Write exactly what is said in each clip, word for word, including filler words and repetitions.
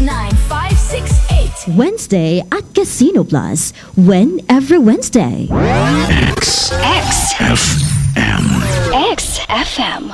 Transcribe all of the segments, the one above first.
nine five six eight. Wednesday at Casino Plus. Win every Wednesday. X X F M. X F M.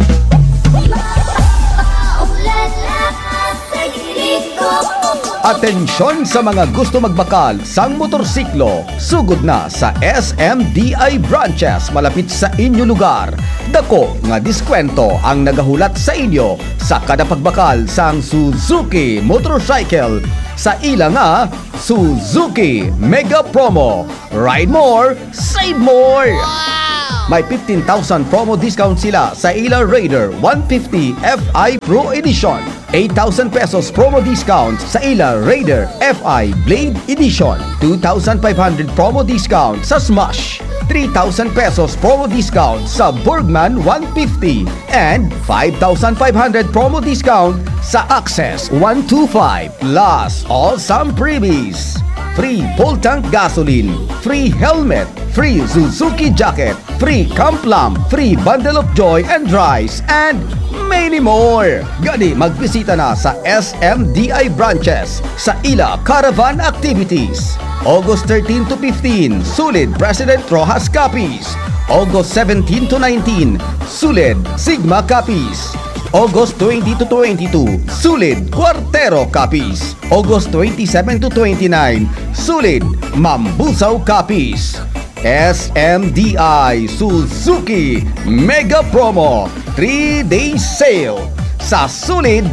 Atensyon sa mga gusto magbakal sang motorsiklo, sugod na sa S M D I branches malapit sa inyo lugar. Dako nga diskwento ang nagahulat sa inyo sa kada pagbakal sang Suzuki motorcycle sa ila nga Suzuki Mega Promo. Ride more, save more! May fifteen thousand promo discount sila sa ila Raider one fifty F I Pro Edition. eight thousand pesos promo discount sa ila Raider F I Blade Edition. two thousand five hundred promo discount sa Smash. three thousand pesos promo discount sa Bergman one fifty. And five thousand five hundred promo discount sa Access one twenty-five. Plus, all some freebies. Free full tank gasoline, free helmet, free Suzuki jacket, free camp lamp, free bundle of joy and rice, and many more. Gani magbisita na sa S M D I branches sa ila caravan activities. August thirteen to fifteen, Sulid President Rojas Capiz. August seventeen to nineteen, Sulid Sigma Capiz. August twenty to twenty-two, Sulid Cuartero Capiz. August twenty-seven to twenty-nine, Sulid Mambusaw Capiz. S M D I Suzuki Mega Promo three day sale sa Sulid